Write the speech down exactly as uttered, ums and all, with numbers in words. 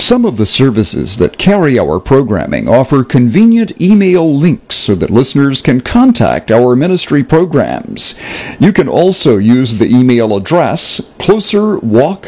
Some of the services that carry our programming offer convenient email links so that listeners can contact our ministry programs. You can also use the email address closer walk